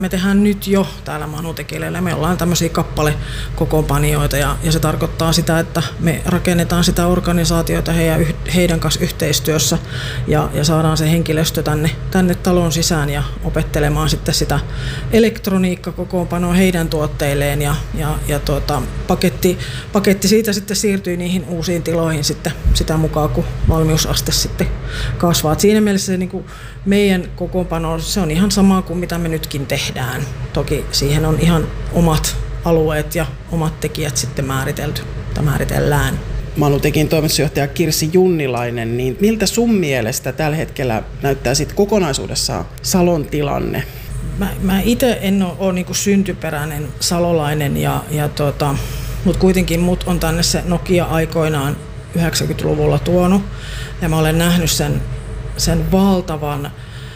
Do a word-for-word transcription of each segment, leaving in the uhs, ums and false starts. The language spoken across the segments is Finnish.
Me tehdään nyt jo täällä Manu-Tekileillä. Me ollaan tämmöisiä kappalekokoonpanijoita ja, ja se tarkoittaa sitä, että me rakennetaan sitä organisaatiota heidän, heidän kanssa yhteistyössä ja, ja saadaan se henkilöstö tänne, tänne talon sisään ja opettelemaan sitten sitä elektroniikkakokoonpanoa heidän tuotteilleen ja, ja, ja tuota, paketti, paketti siitä sitten siirtyy niihin uusiin tiloihin sitten sitä mukaan, kun valmiusaste sitten kasvaa. Et siinä mielessä se, niin kuin meidän kokoonpano se on ihan sama kuin mitä me nytkin tehdään. Toki siihen on ihan omat alueet ja omat tekijät sitten määritelty tai määritellään. Manu-Tekin toimitusjohtaja Kirsi Junnilainen, niin miltä sun mielestä tällä hetkellä näyttää sitten kokonaisuudessaan Salon tilanne? Mä, mä itse en ole, ole niinku syntyperäinen salolainen, ja, ja tota, mutta kuitenkin mut on tänne se Nokia aikoinaan yhdeksänkymmentäluvulla tuonut ja mä olen nähnyt sen, sen valtavan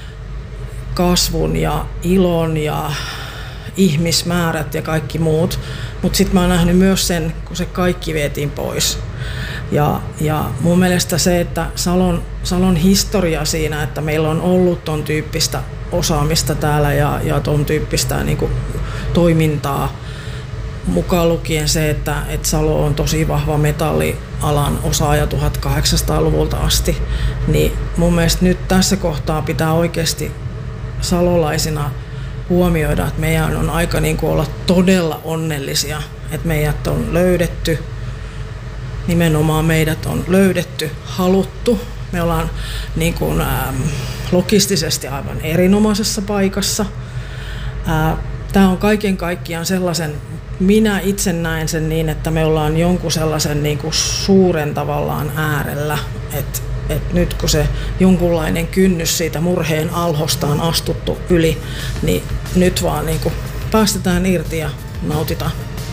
kasvun ja ilon ja ihmismäärät ja kaikki muut, mutta sitten mä oon nähnyt myös sen, kun se kaikki vietiin pois. Ja, ja mun mielestä se, että Salon, Salon historia siinä, että meillä on ollut ton tyyppistä osaamista täällä ja, ja ton tyyppistä niin kuin toimintaa, mukaan lukien se, että, että Salo on tosi vahva metallialan osaaja tuhatkahdeksansataaluvulta asti, niin mun mielestä nyt tässä kohtaa pitää oikeasti salolaisina huomioida, että meidän on aika niin kuin olla todella onnellisia, että meidät on löydetty, nimenomaan meidät on löydetty, haluttu. Me ollaan niin kuin, ähm, logistisesti aivan erinomaisessa paikassa. Äh, Tämä on kaiken kaikkiaan sellaisen, minä itse näen sen niin, että me ollaan jonkun sellaisen niin kuin suuren tavallaan äärellä, että et nyt kun se jonkunlainen kynnys siitä murheen alhosta on astuttu yli, niin nyt vaan niin kuin päästetään irti ja nautitaan.